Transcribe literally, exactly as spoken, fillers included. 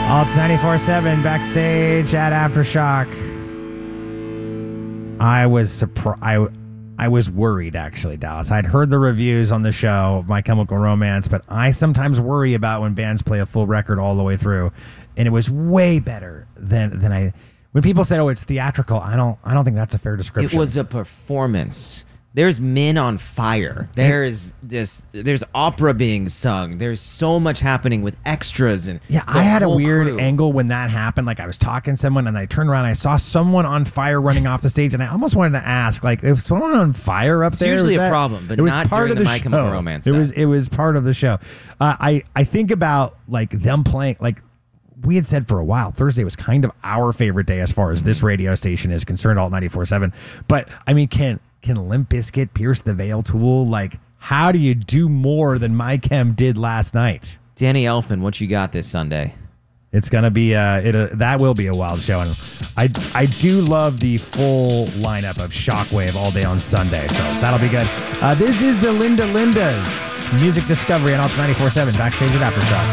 Alts ninety-four point seven backstage at Aftershock. I was surprised. I, I was worried, actually, Dallas. I'd heard the reviews on the show of My Chemical Romance, but I sometimes worry about when bands play a full record all the way through, and it was way better than than I. When people say, "Oh, it's theatrical," I don't. I don't think that's a fair description. It was a performance. There's men on fire. There's this. There's opera being sung. There's so much happening with extras and yeah. I had a weird crew. angle when that happened. Like I was talking to someone and I turned around and I saw someone on fire running off the stage, and I almost wanted to ask, like, if someone on fire up it's there, usually was a that, problem, but it was not part during of the, the My Chemical show. Romance. It set. was it was part of the show. Uh, I I think about like them playing like. We had said for a while, Thursday was kind of our favorite day as far as this radio station is concerned, Alt ninety-four point seven. But, I mean, can can Limp Bizkit pierce the veil, Tool? Like, how do you do more than My Chem did last night? Danny Elfman, what you got this Sunday? It's going to be, uh, it, uh, that will be a wild show. And I, I do love the full lineup of Shockwave all day on Sunday, so that'll be good. Uh, this is the Linda Lindas Music Discovery on Alt ninety-four point seven, backstage at Aftershock.